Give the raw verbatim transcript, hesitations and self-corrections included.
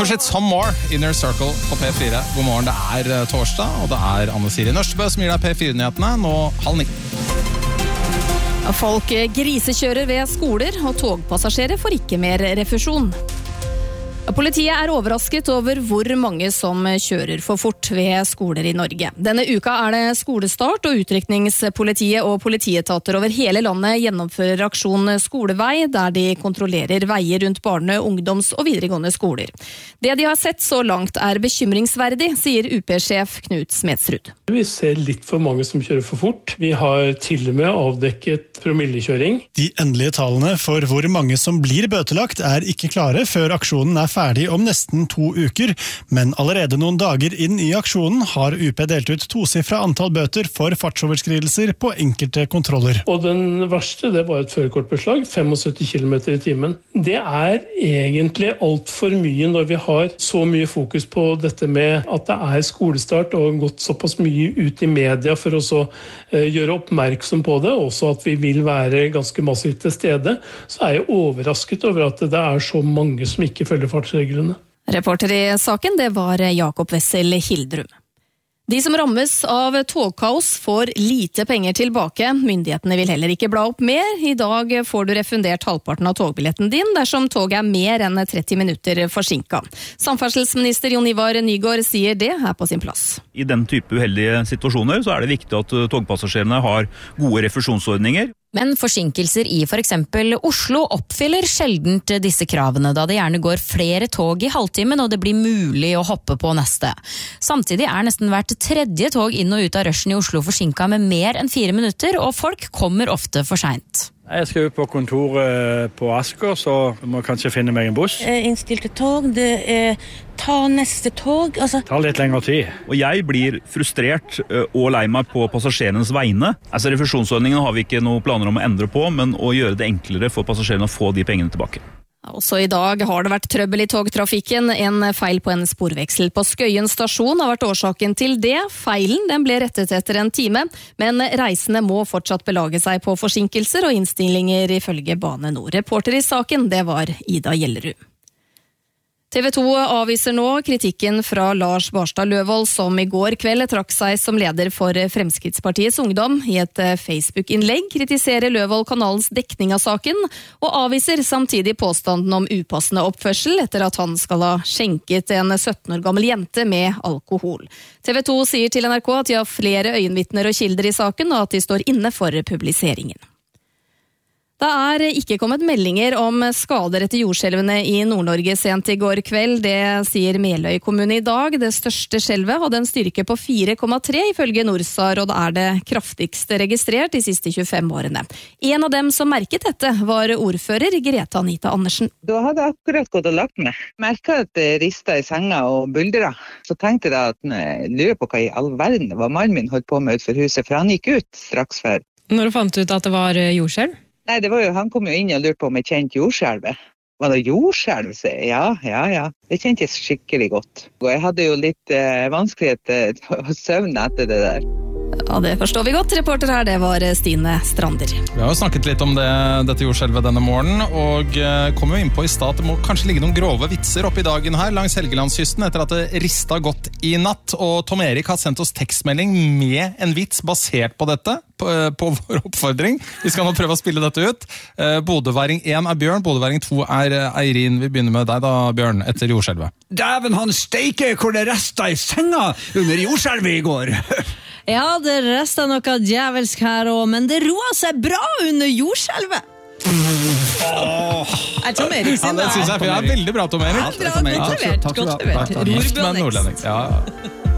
Fortsett Some More, Inner Circle på P fire. God morgen, det er torsdag, og det er Anne-Siri Nørsebø som gir deg P fire-nyhetene, nå halv ni. Folk grisekjører ved skoler, og togpassasjerer får ikke mer refusjon. Politiet er overrasket over hvor mange som kjører for fort ved skoler i Norge. Denne uka er det skolestart, og utrykningspolitiet og politietater over hele landet gjennomfører aksjon Skolevei, der de kontrollerer veier rundt barne-, ungdoms- og videregående skoler. Det de har sett så langt er bekymringsverdig, sier U P-sjef Knut Smetsrud. Vi ser litt for mange som kjører for fort. Vi har til og med avdekket promillekjøring. De endelige tallene for hvor mange som blir bøtelagt er ikke klare før aksjonen er ferdig om nesten to uker, men allerede noen dager inn i aksjonen har U P delt ut tosifra antall bøter for fartsoverskridelser på enkelte kontroller. Og den verste, det var et førerkortbeslag, syttifem kilometer i timen. Det er egentlig alt for mye når vi har så mye fokus på dette med at det er skolestart og gått såpass mye ut i media for å så, uh, gjøre oppmerksom på det, også at vi vil være ganske massivt til stede, så er jeg overrasket over at det er så mange som ikke følger fartsreglene. Reporter i saken, det var Jakob Wessel Hildrum. De som rammes av togkaos får lite penger tilbake. Myndighetene vil heller ikke bla opp mer. I dag får du refundert halvparten av togbilletten din dersom toget er mer enn tretti minutter forsinket. Samferdselsminister Jon Ivar Nygård sier det er på sin plass. I den type uheldige situasjoner så er det viktig at togpassasjerene har gode refusjonsordninger. Men forsinkelser i for eksempel Oslo oppfyller sjeldent disse kravene, da det gjerne går flere tog i halvtimen og det blir mulig å hoppe på neste. Samtidig er nesten hvert tredje tog inn og ut av rushen i Oslo forsinket med mer enn fire minutter, og folk kommer ofte for sent. Jeg skal ut på kontoret på Asker, så jeg må kanskje finne meg en buss. Innstilte tog, det er ta neste tog. Altså. Det tar litt lengre tid. Og jeg blir frustrert og lei meg på passasjerenes vegne. Altså, refusjonsordningen har vi ikke noen planer om å endre på, men å gjøre det enklere for passasjerene å få de pengene tilbake. Også i dag har det vært trøbbel i togtrafikken. En feil på en sporveksel på Skøyen stasjon har vært årsaken til det. Feilen den ble rettet etter en time, men reisende må fortsatt belage seg på forsinkelser og innstillinger ifølge Bane Nor. Reporter i saken, det var Ida Gjellerud. T V to avviser nå kritikken fra Lars Barstad Løvold, som i går kveld trakk seg som leder for Fremskrittspartiets Ungdom. I et Facebook-innlegg kritiserer Løvold kanalens dekning av saken, og avviser samtidig påstanden om upassende oppførsel etter at han skal ha skjenket en sytten år gammel jente med alkohol. T V to sier til N R K at de har flere øyenvitner og kilder i saken, og at de står inne for publiseringen. Det er ikke kommet meldinger om skader etter jordskjelvene i Nord-Norge sent i går kveld. Det sier Meløy kommune i dag. Det største skjelvet hadde en styrke på fire komma tre ifølge Norsar, og det er det kraftigste registrert de siste tjuefem årene. En av dem som merket dette var ordfører Greta Anita Andersen. Da hadde jeg akkurat gått og lagt meg. Merket at det ristet i senga og buldret. Så tenkte jeg at jeg lurer på hva i all verden det var mannen min holdt på med utenfor huset, for han gikk ut straks før. Når du fant ut at det var jordskjelv? Nei, det var jo, han kom jo inn og lurte på om jeg kjente jordskjelvet. Var det jordskjelv? Ja, ja, ja. Det kjente jeg skikkelig godt. Og jeg hadde jo litt eh, vanskelighet til å søvne etter det der. Ja, det forstår vi godt. Reporter her, det var Stine Strander. Vi har jo snakket litt om det, dette jordskjelvet denne morgenen, og kom jo inn på i stad at det må kanskje ligge noen grove vitser oppe i dagen her langs Helgelandskysten etter at det ristet godt i natt. Og Tom Erik har sendt oss tekstmelding med en vits basert på dette, på, på vår oppfordring. Vi skal nå prøve å spille dette ut. Bodøværing én er Bjørn, Bodøværing to er Eirin. Vi begynner med deg da, Bjørn, etter jordskjelvet. Dæven, han steike hvor det restet i senga under jordskjelvet i går. Ja, det restet noe djevelsk her også, men det roet seg bra under jordskjelvet. Oh. Er Tom Erik sin? Ja, det synes jeg er veldig bra, Tom Erik. Ja, bra, godt levert, godt levert. Gift med en nordlending. Ja, ja.